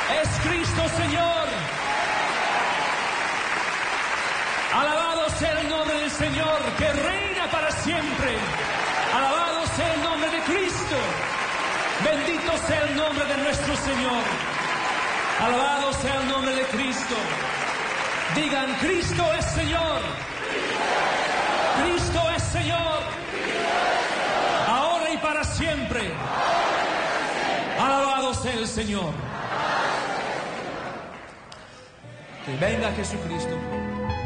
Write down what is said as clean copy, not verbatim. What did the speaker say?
Es Cristo, Señor. Alabado sea el nombre del Señor, que reina para siempre. Alabado sea el nombre de Cristo. Bendito sea el nombre de nuestro Señor. Alabado sea el nombre de Cristo. Digan, Cristo es Señor. Cristo es Señor. Ahora y para siempre. Alabado sea el Señor. Que venga Jesucristo.